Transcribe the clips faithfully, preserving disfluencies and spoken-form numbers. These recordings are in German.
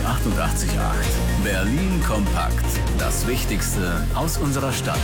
achtundachtzig Komma acht. Berlin kompakt. Das Wichtigste aus unserer Stadt.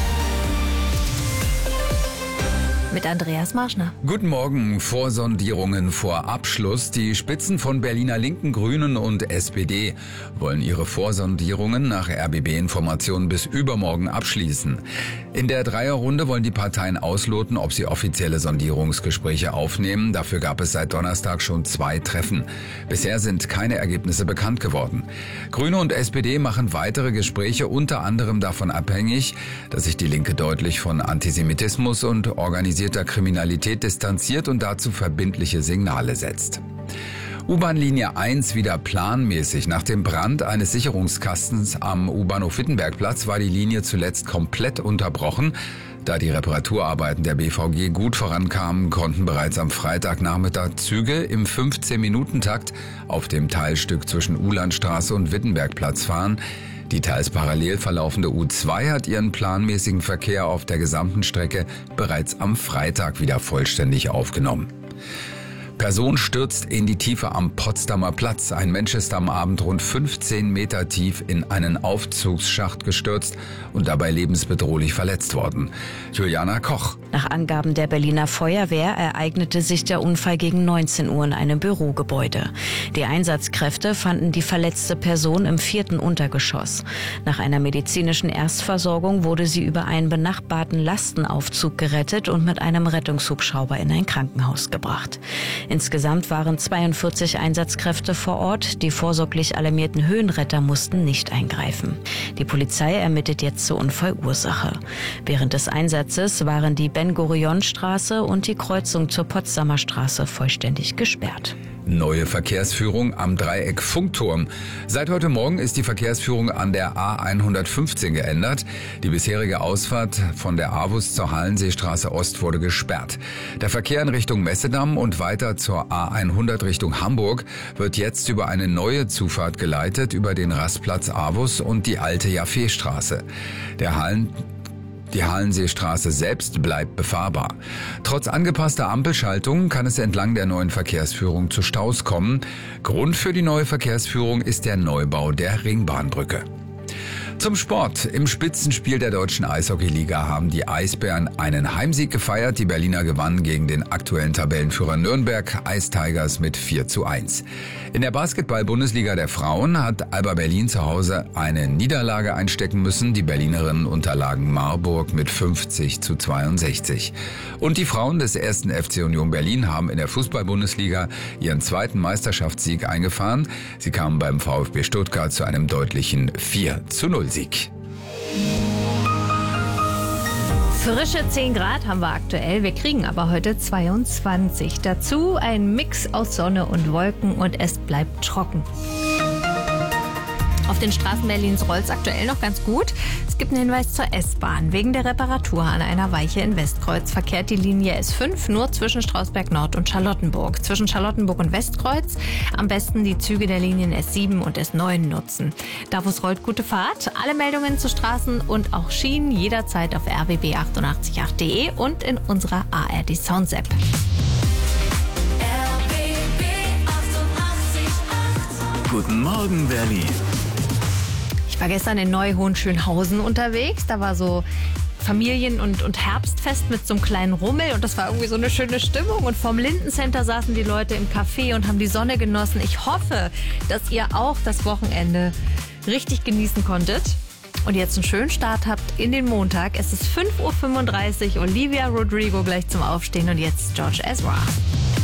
Mit Andreas Marschner. Guten Morgen. Vorsondierungen vor Abschluss. Die Spitzen von Berliner Linken, Grünen und S P D wollen ihre Vorsondierungen nach R B B-Informationen bis übermorgen abschließen. In der Dreierrunde wollen die Parteien ausloten, ob sie offizielle Sondierungsgespräche aufnehmen. Dafür gab es seit Donnerstag schon zwei Treffen. Bisher sind keine Ergebnisse bekannt geworden. Grüne und S P D machen weitere Gespräche unter anderem davon abhängig, dass sich die Linke deutlich von Antisemitismus und organisierter Kriminalität distanziert und dazu verbindliche Signale setzt. U-Bahn-Linie eins wieder planmäßig. Nach dem Brand eines Sicherungskastens am U-Bahnhof Wittenbergplatz war die Linie zuletzt komplett unterbrochen. Da die Reparaturarbeiten der B V G gut vorankamen, konnten bereits am Freitagnachmittag Züge im fünfzehn-Minuten-Takt auf dem Teilstück zwischen Uhlandstraße und Wittenbergplatz fahren. Die teils parallel verlaufende U zwei hat ihren planmäßigen Verkehr auf der gesamten Strecke bereits am Freitag wieder vollständig aufgenommen. Person stürzt in die Tiefe am Potsdamer Platz. Ein Mensch ist am Abend rund fünfzehn Meter tief in einen Aufzugsschacht gestürzt und dabei lebensbedrohlich verletzt worden. Juliana Koch. Nach Angaben der Berliner Feuerwehr ereignete sich der Unfall gegen neunzehn Uhr in einem Bürogebäude. Die Einsatzkräfte fanden die verletzte Person im vierten Untergeschoss. Nach einer medizinischen Erstversorgung wurde sie über einen benachbarten Lastenaufzug gerettet und mit einem Rettungshubschrauber in ein Krankenhaus gebracht. Insgesamt waren zweiundvierzig Einsatzkräfte vor Ort. Die vorsorglich alarmierten Höhenretter mussten nicht eingreifen. Die Polizei ermittelt jetzt zur Unfallursache. Während des Einsatzes waren die Ben-Gurion-Straße und die Kreuzung zur Potsdamer Straße vollständig gesperrt. Neue Verkehrsführung am Dreieck Funkturm. Seit heute Morgen ist die Verkehrsführung an der A hundertfünfzehn geändert. Die bisherige Ausfahrt von der AWUS zur Hallenseestraße Ost wurde gesperrt. Der Verkehr in Richtung Messedamm und weiter zur A hundert Richtung Hamburg wird jetzt über eine neue Zufahrt geleitet, über den Rastplatz AWUS und die alte Jaffe-Straße. Der Hallen Die Hallenseestraße selbst bleibt befahrbar. Trotz angepasster Ampelschaltungen kann es entlang der neuen Verkehrsführung zu Staus kommen. Grund für die neue Verkehrsführung ist der Neubau der Ringbahnbrücke. Zum Sport. Im Spitzenspiel der deutschen Eishockeyliga haben die Eisbären einen Heimsieg gefeiert. Die Berliner gewannen gegen den aktuellen Tabellenführer Nürnberg Ice Tigers mit vier zu eins. In der Basketball-Bundesliga der Frauen hat Alba Berlin zu Hause eine Niederlage einstecken müssen. Die Berlinerinnen unterlagen Marburg mit fünfzig zu zweiundsechzig. Und die Frauen des ersten F C Union Berlin haben in der Fußball-Bundesliga ihren zweiten Meisterschaftssieg eingefahren. Sie kamen beim VfB Stuttgart zu einem deutlichen vier zu null Sieg. Frische zehn Grad haben wir aktuell, wir kriegen aber heute zweiundzwanzig. Dazu ein Mix aus Sonne und Wolken und es bleibt trocken. Auf den Straßen Berlins rollt es aktuell noch ganz gut. Es gibt einen Hinweis zur S-Bahn. Wegen der Reparatur an einer Weiche in Westkreuz verkehrt die Linie S fünf nur zwischen Strausberg Nord und Charlottenburg. Zwischen Charlottenburg und Westkreuz am besten die Züge der Linien S sieben und S neun nutzen. Davos rollt, gute Fahrt. Alle Meldungen zu Straßen und auch Schienen jederzeit auf r b b achtundachtzig Komma acht punkt de und in unserer A R D Sounds App. Guten Morgen, Berlin. Ich war gestern in Neu-Hohenschönhausen unterwegs. Da war so Familien- und, und Herbstfest mit so einem kleinen Rummel und das war irgendwie so eine schöne Stimmung. Und vom Lindencenter saßen die Leute im Café und haben die Sonne genossen. Ich hoffe, dass ihr auch das Wochenende richtig genießen konntet und jetzt einen schönen Start habt in den Montag. Es ist fünf Uhr fünfunddreißig, Olivia Rodrigo gleich zum Aufstehen und jetzt George Ezra.